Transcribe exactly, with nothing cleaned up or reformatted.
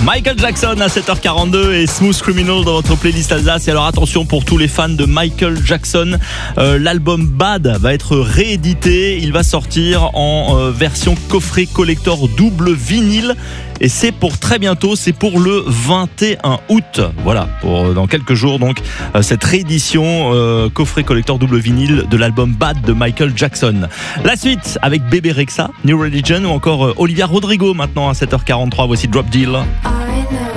Michael Jackson à sept heures quarante-deux et Smooth Criminal dans votre playlist Alsace. Et alors attention pour tous les fans de Michael Jackson, euh, l'album Bad va être réédité. Il va sortir en euh, version coffret collector double vinyle. Et c'est pour très bientôt, c'est pour le vingt et un août. Voilà, pour dans quelques jours donc euh, cette réédition euh, coffret collector double vinyle de l'album Bad de Michael Jackson. La suite avec Bébé Rexha, New Religion ou encore euh, Olivia Rodrigo maintenant à sept heures quarante-trois. Voici Drop Deal.